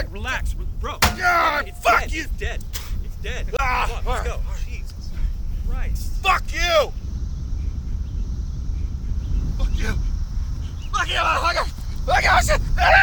relax, bro. God, It's fuck dead. you. It's dead. It's dead. Ah, Come on, let's go. all right. Jesus Christ. Fuck you! Fuck you! Fuck you! Fuck you! Fuck you!